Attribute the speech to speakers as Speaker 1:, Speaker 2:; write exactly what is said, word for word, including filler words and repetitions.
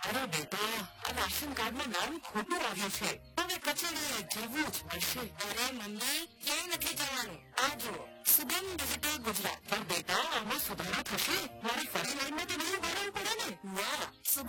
Speaker 1: અરે બેટા, આ રાશન કાર્ડમાં નામ ખોટું આવ્યું છે. હવે કચેરીએ જવું જ પડશે.
Speaker 2: અરે મમ્મી, ક્યાંય નથી જવાનું.
Speaker 1: આ જુઓ, સુગમ ડિજિટલ ગુજરાત. પણ બેટા, આમાં સુધારો થશે.